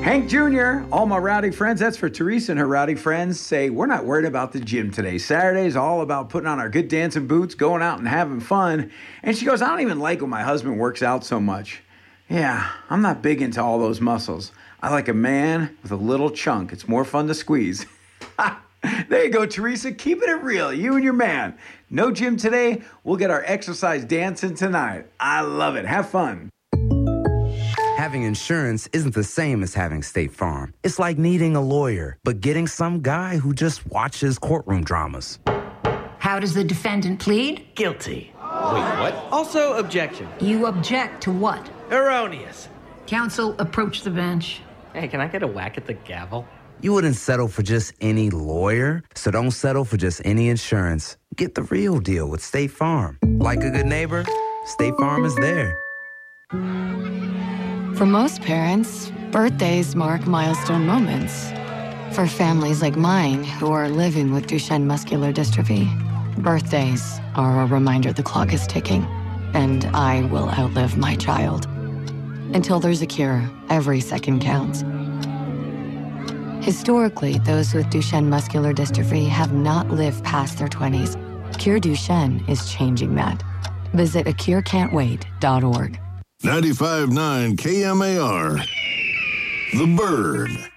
Hank Jr., all my rowdy friends, that's for Teresa and her rowdy friends, say we're not worried about the gym today. Saturday's all about putting on our good dancing boots, going out and having fun. And she goes, I don't even like when my husband works out so much. Yeah, I'm not big into all those muscles. I like a man with a little chunk. It's more fun to squeeze. There you go, Teresa. Keeping it real, you and your man. No gym today. We'll get our exercise dancing tonight. I love it. Have fun. Having insurance isn't the same as having State Farm. It's like needing a lawyer, but getting some guy who just watches courtroom dramas. How does the defendant plead? Guilty. Wait, what? Also, objection. You object to what? Erroneous. Counsel, approach the bench. Hey, can I get a whack at the gavel? You wouldn't settle for just any lawyer, so don't settle for just any insurance. Get the real deal with State Farm. Like a good neighbor, State Farm is there. For most parents, birthdays mark milestone moments. For families like mine who are living with Duchenne muscular dystrophy, birthdays are a reminder the clock is ticking, and I will outlive my child. Until there's a cure, every second counts. Historically, those with Duchenne muscular dystrophy have not lived past their 20s. Cure Duchenne is changing that. Visit acurecan'twait.org. 95.9 KMAR. The Bird.